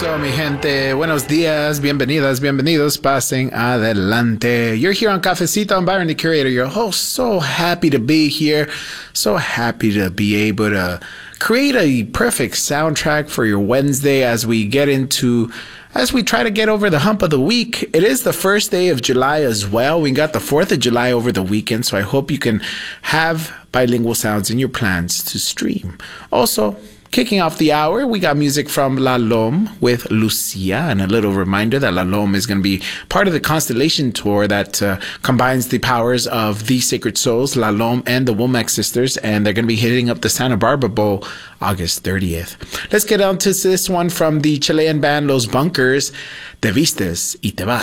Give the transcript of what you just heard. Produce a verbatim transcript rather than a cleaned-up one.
Eso, mi gente. Buenos días. Bienvenidas, bienvenidos. Pasen adelante. You're here on Cafecito. I'm Byron, the curator, your host. So happy to be here. So happy to be able to create a perfect soundtrack for your Wednesday as we get into, as we try to get over the hump of the week. It is the first day of July as well. We got the fourth of July over the weekend, so I hope you can have bilingual sounds in your plans to stream. Also, kicking off the hour, we got music from La Lome with Lucia, and a little reminder that La Lome is going to be part of the Constellation Tour that uh, combines the powers of the Sacred Souls, La Lome, and the Womack Sisters, and they're going to be hitting up the Santa Barbara Bowl August thirtieth. Let's get on to this one from the Chilean band Los Bunkers, Te Vistes y Te Vas.